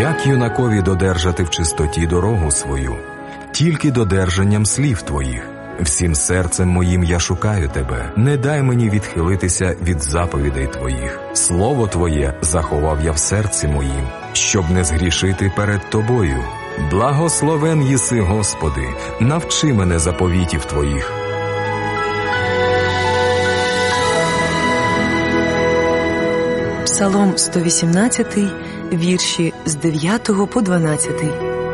Як юнакові додержати в чистоті дорогу свою? Тільки додержанням слів твоїх. Всім серцем моїм я шукаю тебе. Не дай мені відхилитися від заповідей твоїх. Слово твоє заховав я в серці моїм, щоб не згрішити перед тобою. Благословен єси, Господи, навчи мене заповітів твоїх. Псалом 118, вірші з 9 по 12.